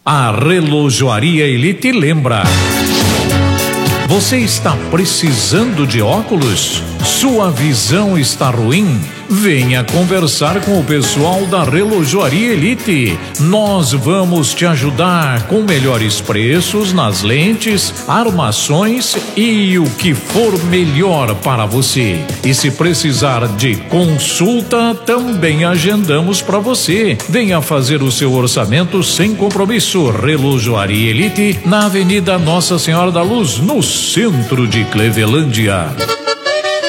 A Relojoaria Elite lembra. Você está precisando de óculos? Sua visão está ruim? Venha conversar com o pessoal da Relojoaria Elite. Nós vamos te ajudar com melhores preços nas lentes, armações e o que for melhor para você. E se precisar de consulta, também agendamos para você. Venha fazer o seu orçamento sem compromisso. Relojoaria Elite, na Avenida Nossa Senhora da Luz, no centro de Clevelândia.